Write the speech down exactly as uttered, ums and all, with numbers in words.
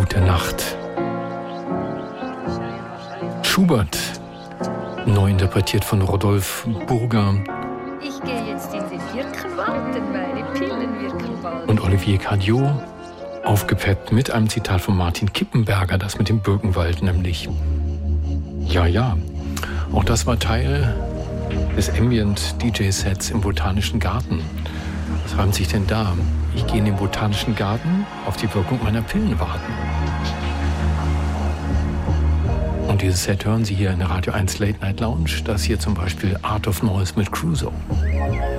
der Nacht. Schubert, neu interpretiert von Rodolphe Burger. Ich gehe jetzt in den Birkenwald, denn meine Pillen wirken bald. Und Olivier Cadiot, aufgepeppt mit einem Zitat von Martin Kippenberger, das mit dem Birkenwald nämlich. Ja, ja, auch das war Teil des Ambient-D J-Sets im Botanischen Garten. Was reimt sich denn da? Ich gehe in den Botanischen Garten auf die Wirkung meiner Pillen warten. Und dieses Set hören Sie hier in der Radio eins Late Night Lounge. Das hier zum Beispiel Art of Noise mit Crusoe.